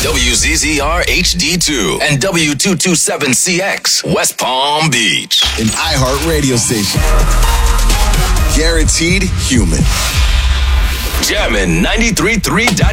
WZZR HD2 and W227CX, West Palm Beach. An iHeart radio station. Guaranteed human. Jammin' 93.3.